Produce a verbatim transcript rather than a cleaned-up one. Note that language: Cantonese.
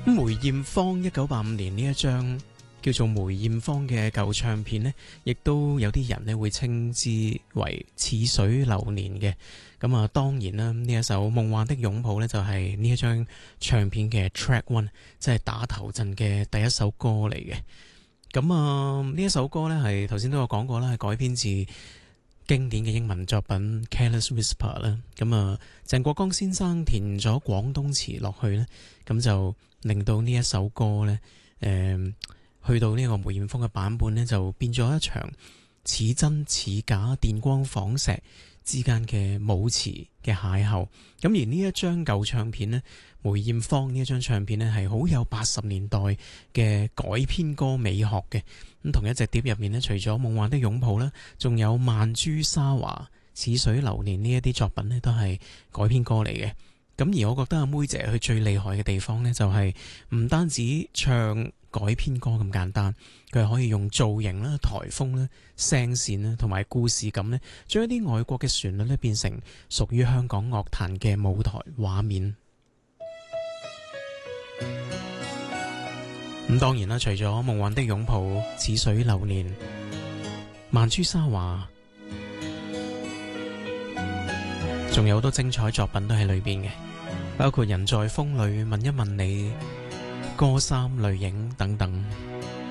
梅艷芳一九八五年呢一張叫做梅艷芳嘅舊唱片呢，亦都有啲人呢會稱之為似水流年嘅。咁啊，當然啦，呢一首《夢幻的擁抱》呢，就係呢一張唱片嘅 Track One，即係打頭陣嘅第一首歌嚟嘅。咁啊，呢一首歌呢，係頭先都有講過啦，係改編自經典嘅英文作品《Careless Whisper》啦。咁啊，鄭國江先生填咗廣東詞落去呢，咁就令到呢一首歌呢，誒、呃，去到呢個梅艷芳嘅版本呢，就變咗一場似真似假、電光仿石之間嘅舞詞嘅邂逅。咁而呢一張舊唱片呢，梅艷芳呢一張唱片呢，係好有八十年代嘅改編歌美學嘅。咁同一隻碟入面呢，除咗《夢幻的擁抱》啦，仲有《曼珠沙華》、《似水流年》呢一啲作品呢，都係改編歌嚟嘅。咁而我覺得阿妹姐佢最厲害嘅地方呢，就係唔單止唱改編歌咁簡單，佢係可以用造型啦、台風啦、聲線啦同埋故事感呢，將一啲外國嘅旋律呢變成屬於香港樂壇嘅舞台畫面。咁當然啦，除咗《夢幻的擁抱》、《似水流年》、《曼珠沙華》，仲有好多精彩作品都喺裏邊嘅，包括《人在風裏》、《問一問你》、《歌衫淚影》等等。